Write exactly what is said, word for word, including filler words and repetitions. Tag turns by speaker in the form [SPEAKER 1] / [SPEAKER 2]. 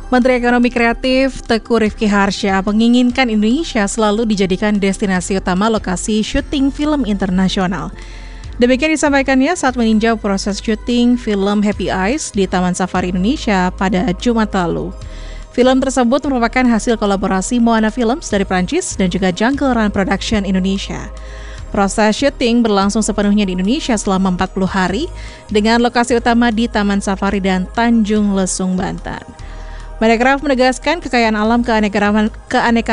[SPEAKER 1] Menteri Ekonomi Kreatif Teuku Rifki Harsha menginginkan Indonesia selalu dijadikan destinasi utama lokasi syuting film internasional. Demikian disampaikannya saat meninjau proses syuting film Happy Eyes di Taman Safari Indonesia pada Jumat lalu. Film tersebut merupakan hasil kolaborasi Moana Films dari Prancis dan juga Jungle Run Production Indonesia. Proses syuting berlangsung sepenuhnya di Indonesia selama empat puluh hari dengan lokasi utama di Taman Safari dan Tanjung Lesung, Banten. Menparekraf menegaskan kekayaan alam keanekaragaman keanekaragaman